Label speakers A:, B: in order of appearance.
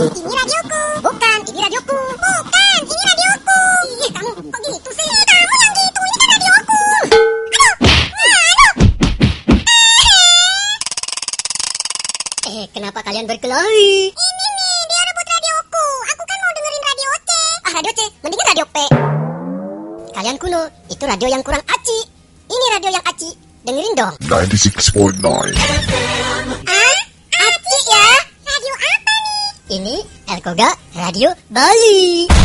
A: Ini radioku. Bukan, ini radioku. Bukan, ini radioku. Ih, kamu kok gitu sih? Kamu yang gitu, ini kan radioku. Aduh.
B: Kenapa kalian berkelahi?
A: Ini nih, dia rebut radioku. Aku kan mau dengerin radio C.
B: Radio C, mendingan radio P. Kalian kuno, itu radio yang kurang aci. Ini radio yang aci, dengerin dong.
C: 96.9
B: Aci ya?
A: Radio apa nih?
B: Ini Elkoga Radio Bali.